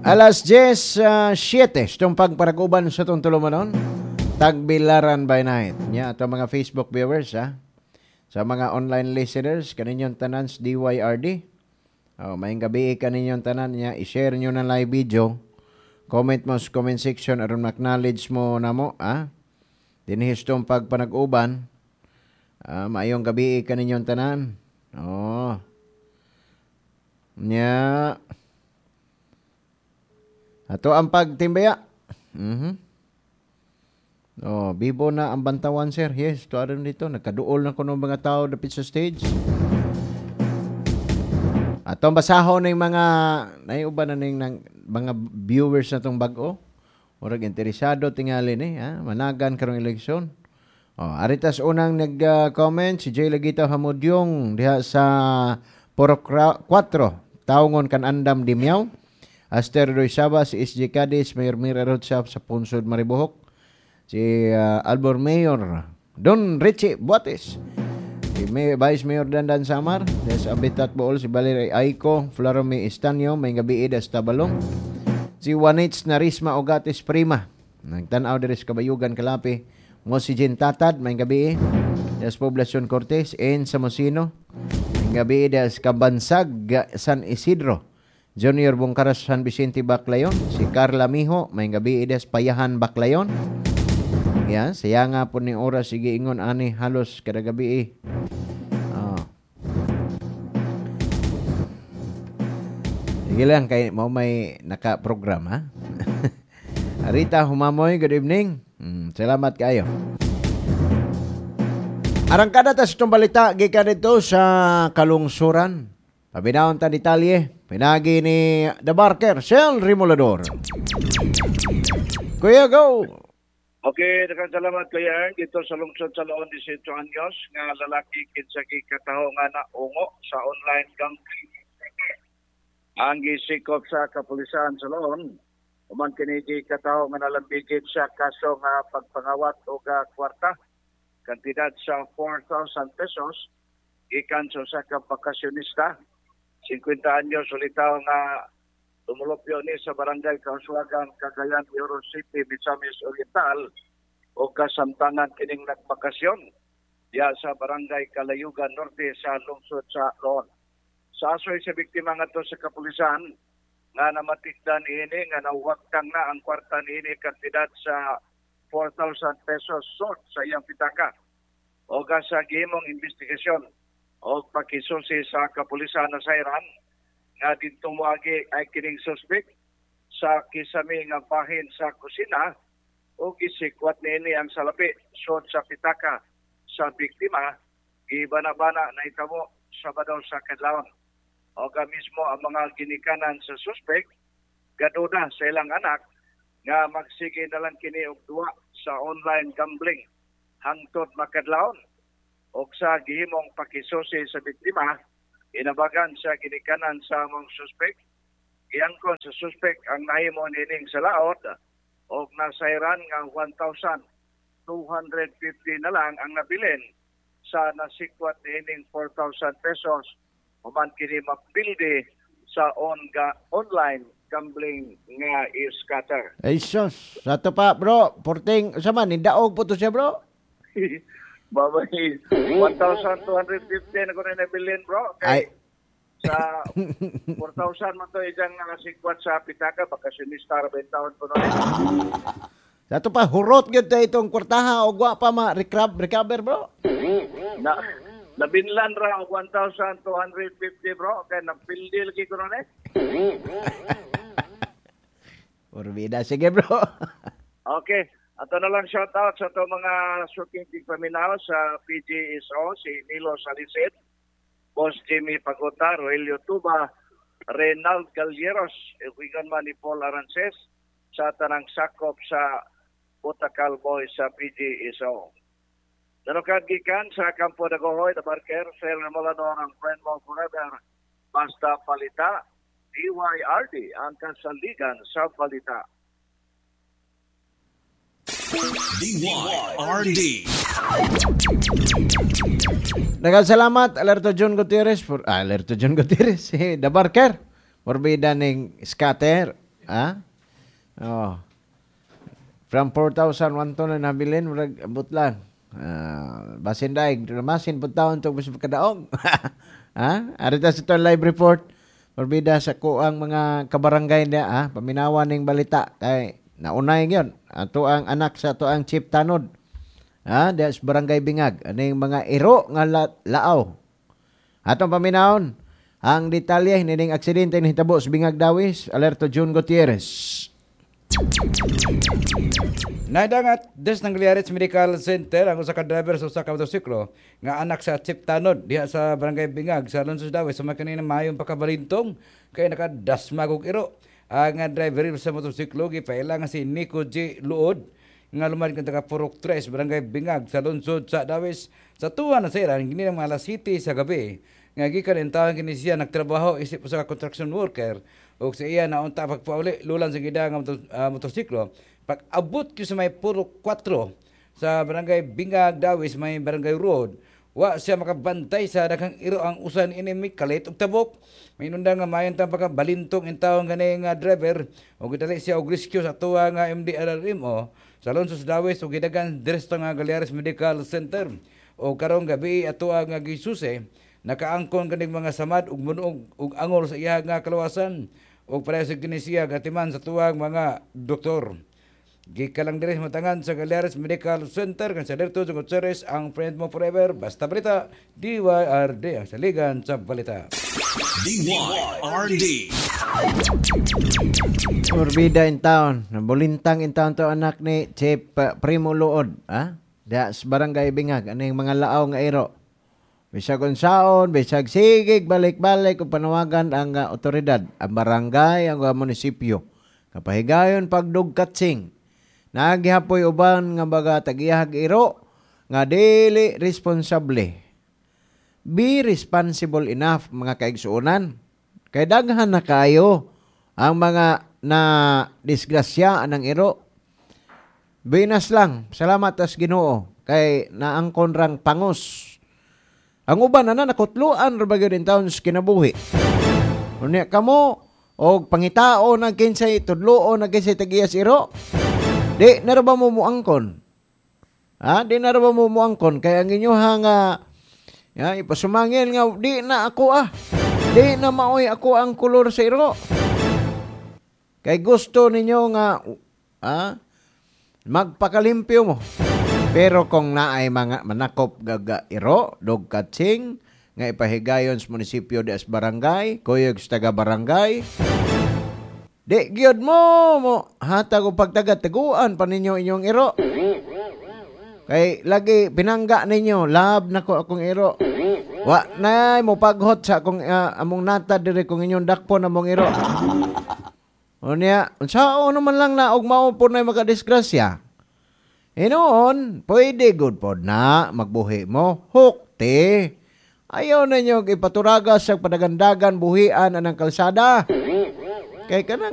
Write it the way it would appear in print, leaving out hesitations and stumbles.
Alas 10:07 itong pagparaguban sa itong tulumanon. Tagbilaran by night. Nya, ito mga Facebook viewers, ha? Sa mga online listeners, kaninyong tanan sa DYRD. Maying gabi kaninyong tanan niya. I-share nyo na live video. Comment mo sa comment section aron ma-acknowledge mo na mo, ha? Dinihis itong pagpanaguban. Mayong gabi kaninyong tanan. Nya. Ato ang pagtimbaya. Bibo na ang bantawan, sir. Yes, to aron dito. Nagkaduol na kuno mga tao dapit sa stage. Ato ang basahon ng mga naiuban na ng mga viewers na itong bago. Murag interesado tingali ni, ha? Managan karong eleksyon. Aritas unang nag-comment si Jay Lagita Hamudyong diha sa Puro 4, Taungon kan Andam Dimyaw. Aster Roy Saba, si SJ Cadiz, Mayor Mira Rodsap sa Punsod Maribohok. Si Albor Mayor Don Richie Buates. Si Vice Mayor Dandan Samar. Des Abitat Bool, si Valerie Aiko, Florome Estanyo, may gabi Idas Tabalong. Si Juanits Narisma Ogatis Prima. Nagtanaw deres Kabayugan Kalapi. Mo si Jen Tatad, may gabi Des Poblacion Cortez, En Samosino. May gabi Des Kabansag San Isidro. Junior Bungkaras San Vicente Baclayon, si Carla Miho, may gabi Ides Payahan Baclayon. Yan, saya nga po ni oras sige ingon ani halos kada gabi. Sige lang kay mo may naka-program, ha. Arita Humamoy, good evening. Salamat kayo. Arangkada ta sa itong balita gikan dito sa kalungsuran. Pabinaon ta detalye. Pinagi ni The Barker, Sel Rimulador. Kuya, go! Okay, salamat Kuya Ern. Dito sa lungsod sa Laon, 18 anyos, nga lalaki kinsagi kataho nga na ungo sa online gambling. Ang gisikop sa kapulisan sa Laon, uman kinigi kataho nga nalambigit sa kaso nga pagpangawat o kwarta. Kantidad sa 4,000 pesos, ikan sa kabakasyonista. 50 anyos ulitaw nga tumulopyo ni sa barangay Kauswagan, Cagayan, Oro City, Misamis Oriental o kasamtangan kining nagbakasyon diya sa barangay Kalayugan Norte sa lungsod sa Laon. Sa asoy sa biktima nga to sa kapulisan nga namatikdan ini nga nawagtang na ang kwarta niini kantidad sa 4,000 pesos short sa iyang pitaka. O sa gihimong investigasyon o pakisusi sa kapulisan na sayran nga dito moagi ay kining suspect sa kisami nga bahin sa kusina o gisikwat niini ang salapi sod sa pitaka sa biktima gibana-bana na itamo Sabado sa kadlawon. O mismo ang mga ginikanan sa suspect gaduda sa ilang anak nga magsige na lang kini og duwa sa online gambling hangtod makadlawon. O sa gihimong pakisusi sa biktima, inabagan sa ginikanan sa mong suspect. Iangkon sa suspect ang nahimo nining sa laot o nasayran nga 1,250 na lang ang nabilin sa nasikwat nining 4,000 pesos uman kini mapildi sa online gambling nga scatter. Ay sus, sato pa bro, porting sama ni daog po to siya bro. Babay, 1,250 na ko na nabilin, bro. Okay. Sa 4,000 mo to isang nakasikwat sa pitaka, bakasyonista, 20 taon po nun. Sa ito pa, hurot yun tayo itong kwartaha o gwa pa recover, bro. Nabinlan ra 1,250, bro. Kaya napildi lagi ko nun eh. Urbida, sige, bro. Okay. Ato na lang shoutout sa ito mga suking tigpaminaw sa PGSO, si Nilo Salisid, Boss Jimmy Pagota, Roelio Tuba, Reynald Galleros, Wigan man ni Paul Arances, sa tanang sakop sa Butacal Boys sa PGSO. Nanukad gikan sa Campo de Gohoy, The Barker, Sel Remolador, ang friend mo forever, basta palita, DYRD, ang kasaligan sa palita. DYRD. Nagkasalamat Alerto John Gutierrez The Barker. Morbida ning scatter. Ha? Oh. From 4,000 to na nabilin, murag abot lang. Basin daig, masin po taon to gusto kadaog. Ha? Arita sa itong live report. Morbida sa kuang mga kabarangay niya, ha? Paminawan ng balita. Kay naunay yun. Ato ang anak sa ato ang Chief Tanod. Ha? Diya sa barangay Bingag. Aning mga iro nga laaw. Atong paminawon. Ang detalye, hining aksidente ni hitabo sa Bingag Dawis. Alerto June Gutierrez. Naidangat des ng Gliaritz Medical Center ang usa ka driver sa usa ka motorsiklo nga anak sa Chief Tanod diha sa Barangay Bingag sa Alonso Dawes sa kanina mayong pakabalintong kay nakadasmag og iro. Ang driver sa motorsiklo gipaila nga si Nico J. Luod nga lumad kan taga Purok 3 Barangay Bingag sa Alonso sa Dawes sa tuwa na sa iran gini mga alas 7 sa gabi nga gikan entawon kini siya nagtrabaho isip usa ka construction worker ug sa iya naunta pagpauli lulan sa gida nga motorsiklo. Pag-abot ko sa may Purok 4 sa Barangay Bingag Dawis, may Barangay Road, wa siya makabantay sa daghang iro ang usan inimi kalit og tabok. May inundang nga mayon ta balintong intawon gani nga driver ug gidali siya og rescue sa tuwa nga MDRRMO sa Alonso Dawis ug gidagan diresto nga Gliaritz Medical Center. O karong gabi ato nga gisuse nakaangkon kaning mga samad ug munog ug angol sa iya nga kalawasan ug para sa kinesiya gatiman sa tuwang mga doktor. Gikalang dire matangan sa Gliaritz Medical Center kan sa Alerto Gutierrez ang friend mo forever basta balita DYRD ang saligan sa balita. DYRD. Morbida in town. Nabulintang in town to anak ni Chief Primo Luod. Ha? Diya sa Barangay Bingag. Ano yung mga laaw nga iro? Bisag unsaon, bisag sigig, balik-balik o panawagan ang otoridad, ang barangay, ang munisipyo. Kapahigayon pagdugkatsing. Nagihapoy uban nga baga tagiyahag iro nga dili responsable. Be responsible enough mga kaigsuonan. Kay daghan na kayo ang mga na disgrasya ng iro. Binas lang, salamat as Ginoo kay naangkon rang pangos. Ang uban na nakutluan ra bagyo din taon sa kinabuhi. Unya kamo og pangitao na kinsay tudloon na kinsay tagiyas iro. Di na ba mo muangkon? Ha? Di na ba mo muangkon? Kaya ang inyoha nga ipasumangil nga, di na ako Di na maoy ako ang kulor sa iro. Kay gusto ninyo nga, magpakalimpyo mo. Pero kung naay mga manakop gaga iro, dugkatsing, nga ipahigayon sa munisipyo di as barangay, kuyog sa taga barangay, di, giyod mo, hatag o pagtaga-taguan pa ninyo inyong iro. Kay, lagi, pinangga ninyo, lab na ko akong iro. Wa, na mo paghot sa akong, among nata dire kung inyong dakpo na mong iro. O niya, sao naman lang na, og maupo na makadisgrasya. Noon, pwede good po na, magbuhi mo, hukti. Ayaw na nyo ipaturagas sa padagandagan buhian anang kalsada. Kay kanang